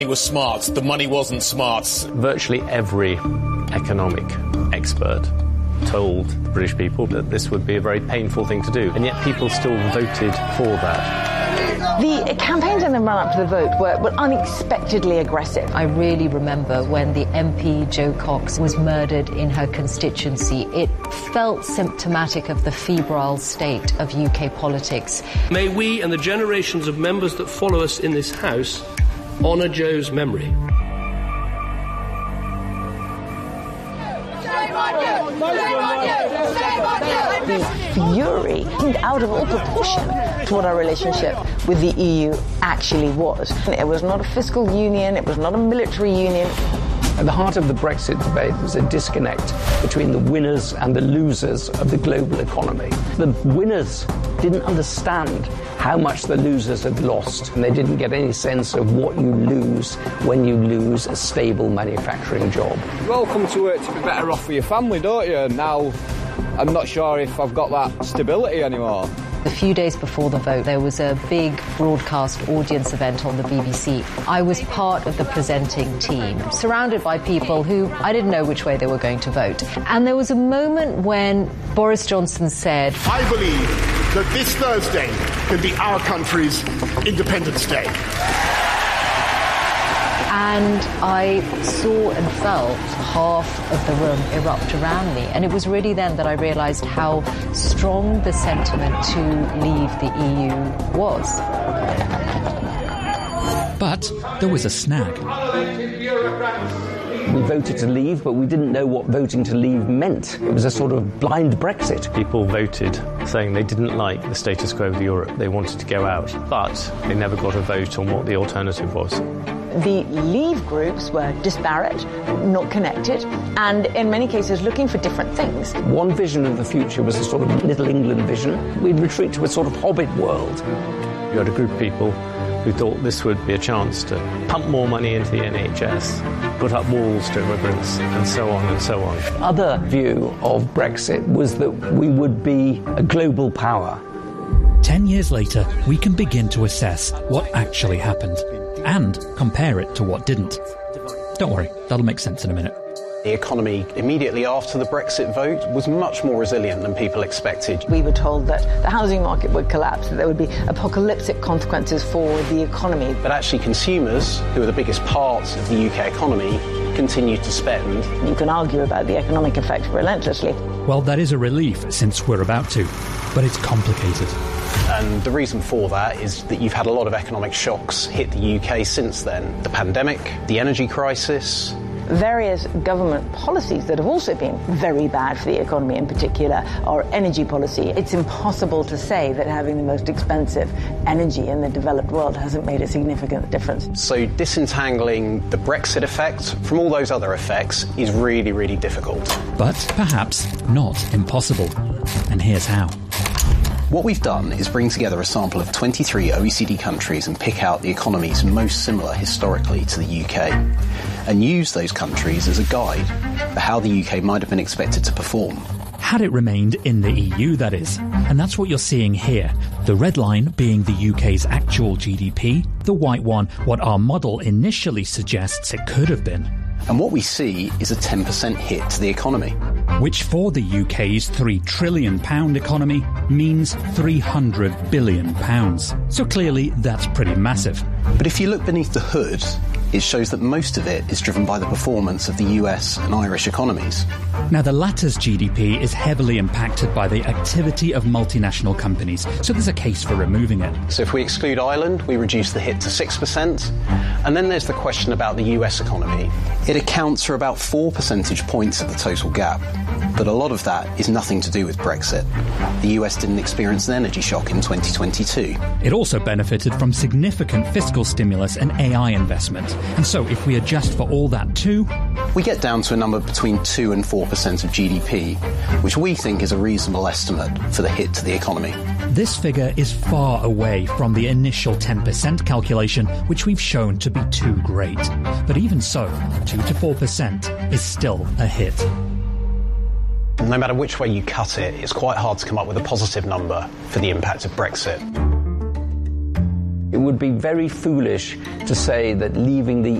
It was smart. The money wasn't smart. Virtually every economic expert told the British people that this would be a very painful thing to do, and yet people still voted for that. The campaigns in the run-up to the vote were unexpectedly aggressive. I really remember when the MP, Jo Cox, was murdered in her constituency. It felt symptomatic of the febrile state of UK politics. May we and the generations of members that follow us in this House honour Jo's memory. The fury seemed out of all proportion to what our relationship with the EU actually was. It was not a fiscal union, it was not a military union. At the heart of the Brexit debate was a disconnect between the winners and the losers of the global economy. The winners didn't understand how much the losers had lost, and they didn't get any sense of what you lose when you lose a stable manufacturing job. You all come to work to be better off for your family, don't you? Now, I'm not sure if I've got that stability anymore. A few days before the vote, there was a big broadcast audience event on the BBC. I was part of the presenting team, surrounded by people who I didn't know which way they were going to vote. And there was a moment when Boris Johnson said, I believe that this Thursday can be our country's Independence Day. And I saw and felt half of the room erupt around me. And it was really then that I realised how strong the sentiment to leave the EU was. But there was a snag. We voted to leave, but we didn't know what voting to leave meant. It was a sort of blind Brexit. People voted saying they didn't like the status quo of Europe. They wanted to go out, but they never got a vote on what the alternative was. The Leave groups were disparate, not connected, and in many cases looking for different things. One vision of the future was a sort of Little England vision. We'd retreat to a sort of Hobbit world. You had a group of people who thought this would be a chance to pump more money into the NHS, put up walls to immigrants, and so on and so on. Other view of Brexit was that we would be a global power. 10 years later, we can begin to assess what actually happened and compare it to what didn't. Don't worry, that'll make sense in a minute. The economy immediately after the Brexit vote was much more resilient than people expected. We were told that the housing market would collapse, that there would be apocalyptic consequences for the economy. But actually consumers, who are the biggest part of the UK economy, continued to spend. You can argue about the economic effect relentlessly. Well, that is a relief since we're about to, but it's complicated. And the reason for that is that you've had a lot of economic shocks hit the UK since then. The pandemic, the energy crisis. Various government policies that have also been very bad for the economy, in particular our energy policy. It's impossible to say that having the most expensive energy in the developed world hasn't made a significant difference. So disentangling the Brexit effect from all those other effects is really, really difficult. But perhaps not impossible. And here's how. What we've done is bring together a sample of 23 OECD countries and pick out the economies most similar historically to the UK, and use those countries as a guide for how the UK might have been expected to perform. Had it remained in the EU, that is. And that's what you're seeing here. The red line being the UK's actual GDP, the white one what our model initially suggests it could have been. And what we see is a 10% hit to the economy. Which for the UK's £3 trillion economy means £300 billion. So clearly that's pretty massive. But if you look beneath the hood, it shows that most of it is driven by the performance of the US and Irish economies. Now, the latter's GDP is heavily impacted by the activity of multinational companies, so there's a case for removing it. So if we exclude Ireland, we reduce the hit to 6%. And then there's the question about the US economy. It accounts for about 4 percentage points of the total gap. But a lot of that is nothing to do with Brexit. The US didn't experience an energy shock in 2022. It also benefited from significant fiscal stimulus and AI investment. And so if we adjust for all that too, we get down to a number between 2 and 4% of GDP, which we think is a reasonable estimate for the hit to the economy. This figure is far away from the initial 10% calculation, which we've shown to be too great. But even so, 2 to 4% is still a hit. No matter which way you cut it, it's quite hard to come up with a positive number for the impact of Brexit. It would be very foolish to say that leaving the